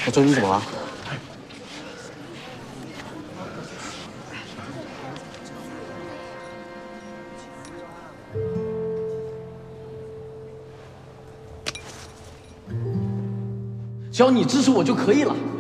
小周，你怎么了？ 只要你支持我就可以了。